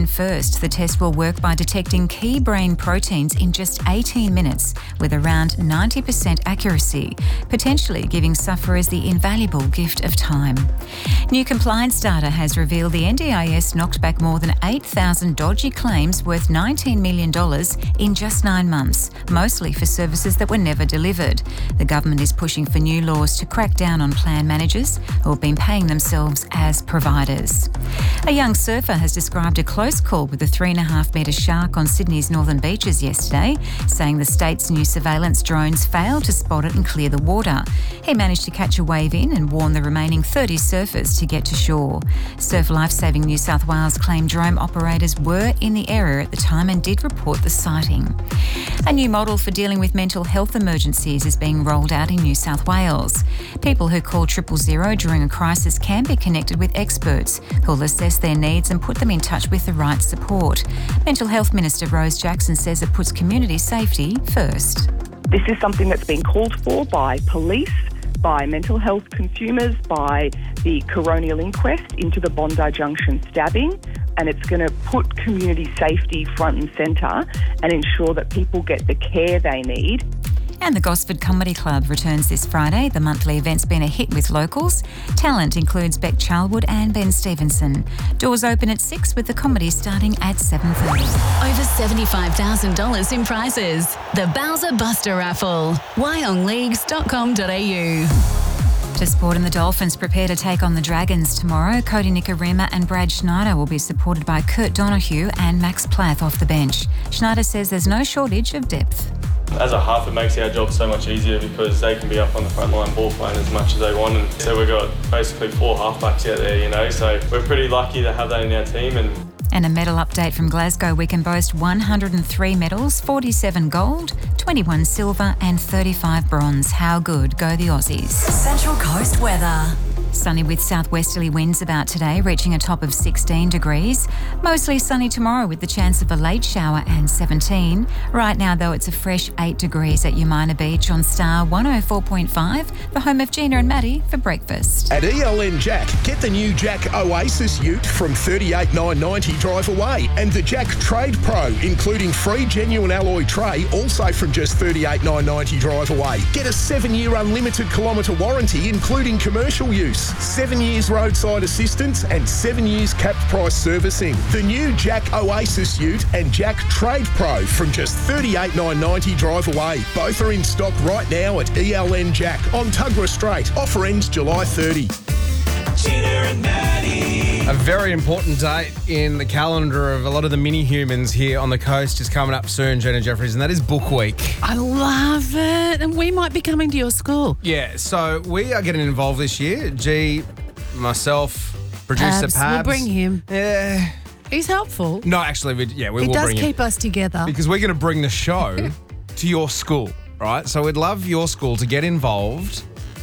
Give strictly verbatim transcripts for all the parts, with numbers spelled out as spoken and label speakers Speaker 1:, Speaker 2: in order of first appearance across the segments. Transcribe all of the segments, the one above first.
Speaker 1: first, the test will work by detecting key brain proteins in just eighteen minutes with around ninety percent accuracy, potentially giving sufferers the invaluable gift of time. New compliance data has revealed the N D I S knocked back more than eight thousand dodgy claims worth nineteen million dollars in just nine months, mostly for services that were never delivered. The government is pushing for new laws to crack down on plan managers who have been paying themselves as providers. A young surfer has described a close call with a three and a half metre shark on Sydney's northern beaches yesterday, saying the state's new surveillance drones failed to spot it and clear the water. He managed to catch a wave in and warn the remaining thirty surfers to get to shore. Surf Lifesaving New South Wales claimed drone operators were in the area at the time and did report the sighting. A new model for dealing with mental health emergencies is being rolled out in New South Wales. People who call triple zero during a crisis can be connected with experts who'll assess their needs and put them in touch with the right support. Mental Health Minister Rose Jackson says it puts community safety first.
Speaker 2: This is something that's been called for by police, by mental health consumers, by the coronial inquest into the Bondi Junction stabbing, and it's going to put community safety front and centre and ensure that people get the care they need.
Speaker 1: And the Gosford Comedy Club returns this Friday. The monthly event's been a hit with locals. Talent includes Beck Charlwood and Ben Stevenson. Doors open at six with the comedy starting at seven thirty.
Speaker 3: Over seventy-five thousand dollars in prizes. The Bowser Buster Raffle. wyong leagues dot com dot a u.
Speaker 1: To sport, and the Dolphins prepare to take on the Dragons tomorrow. Cody Nikorima and Brad Schneider will be supported by Kurt Donoghue and Max Plath off the bench. Schneider says there's no shortage of depth.
Speaker 4: As a half, it makes our job so much easier because they can be up on the front line ball playing as much as they want. And so we've got basically four halfbacks out there, you know, so we're pretty lucky to have that in our team. And
Speaker 1: And a medal update from Glasgow. We can boast one hundred three medals, forty-seven gold, twenty-one silver and thirty-five bronze. How good go the Aussies?
Speaker 3: Central Coast weather.
Speaker 1: Sunny with southwesterly winds about today, reaching a top of sixteen degrees. Mostly sunny tomorrow with the chance of a late shower and seventeen. Right now, though, it's a fresh eight degrees at Umina Beach on Star one oh four point five, the home of Gina and Maddie for breakfast.
Speaker 5: At E L N Jack, get the new Jack Oasis Ute from thirty-eight thousand nine hundred ninety dollars drive away, and the Jack Trade Pro, including free genuine alloy tray, also from just thirty-eight thousand nine hundred ninety dollars drive away. Get a seven-year unlimited kilometre warranty, including commercial use, seven years roadside assistance and seven years capped price servicing. The new Jack Oasis Ute and Jack Trade Pro from just thirty-eight thousand nine hundred ninety dollars drive away. Both are in stock right now at E L N Jack on Tuggerah Strait. Offer ends July thirtieth.
Speaker 6: Gina and Maddie.
Speaker 7: A very important date in the calendar of a lot of the mini-humans here on the coast is coming up soon, Gina Jeffries, and that is Book Week.
Speaker 8: I love it. And we might be coming to your school.
Speaker 7: Yeah, so we are getting involved this year. G, myself, producer
Speaker 8: Pabs,
Speaker 7: Pabs.
Speaker 8: We'll bring him.
Speaker 7: Yeah.
Speaker 8: He's helpful.
Speaker 7: No, actually, we, yeah, we
Speaker 8: he
Speaker 7: will
Speaker 8: does
Speaker 7: bring him.
Speaker 8: keep us together.
Speaker 7: Because we're going to bring the show to your school, right? So we'd love your school to get involved,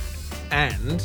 Speaker 7: and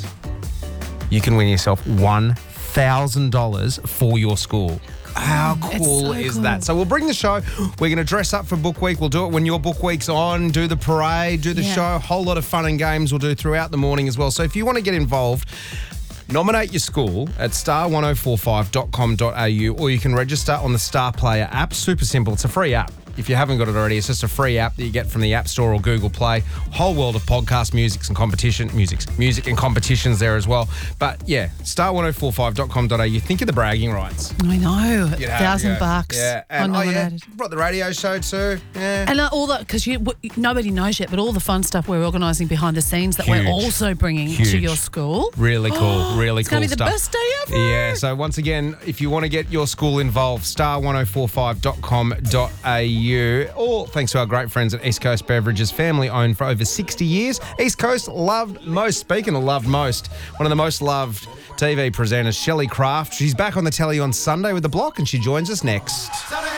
Speaker 7: you can win yourself one thousand dollars for your school. How cool
Speaker 8: so
Speaker 7: is
Speaker 8: cool.
Speaker 7: that? So we'll bring the show. We're going to dress up for Book Week. We'll do it when your Book Week's on, do the parade, do the
Speaker 8: Yeah.
Speaker 7: show. A whole lot of fun and games we'll do throughout the morning as well. So if you want to get involved, nominate your school at star one oh four five dot com dot a u, or you can register on the Star Player app. Super simple. It's a free app. If you haven't got it already, it's just a free app that you get from the App Store or Google Play. Whole world of podcast, musics and competition, music, music and competitions there as well. But yeah, star one oh four five dot com dot a u. Think of the bragging rights.
Speaker 8: I know.
Speaker 7: You'd have
Speaker 8: Thousand
Speaker 7: to go.
Speaker 8: bucks.
Speaker 7: Yeah,
Speaker 8: I
Speaker 7: and oh yeah,
Speaker 8: nominated.
Speaker 7: brought the radio show too. Yeah,
Speaker 8: And uh, all that, because you, w- nobody knows yet, but all the fun stuff we're organising behind the scenes that
Speaker 7: Huge.
Speaker 8: we're also bringing
Speaker 7: Huge.
Speaker 8: to your school.
Speaker 7: really cool, really
Speaker 8: It's
Speaker 7: cool
Speaker 8: going to be the
Speaker 7: stuff.
Speaker 8: best day ever.
Speaker 7: Yeah, so once again, if you want to get your school involved, star one oh four five dot com dot a u. Or thanks to our great friends at East Coast Beverages, family owned for over sixty years. East Coast loved most. Speaking of loved most, one of the most loved T V presenters, Shelley Craft. She's back on the telly on Sunday with The Block, and she joins us next.